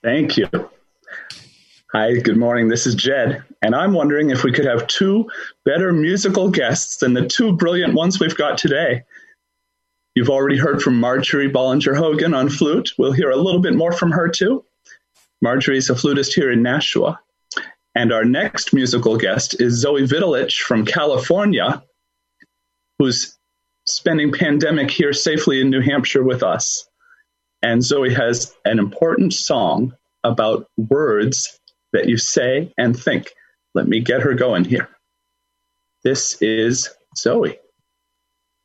Thank you. Hi, good morning. This is Jed, and I'm wondering if we could have two better musical guests than the two brilliant ones we've got today. You've already heard from Marjorie Bollinger-Hogan on flute. We'll hear a little bit more from her too. Marjorie is a flutist here in Nashua. And our next musical guest is Zoe Vitalich from California, who's spending pandemic here safely in New Hampshire with us. And Zoe has an important song about words that you say and think. Let me get her going here. This is Zoe.